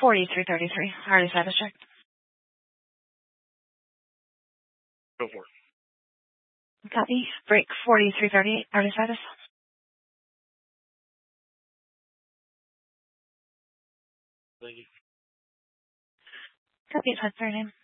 4333. Already status check. Go for it. Copy. Break 4338. Already status. Thank you. Copy. That's their name.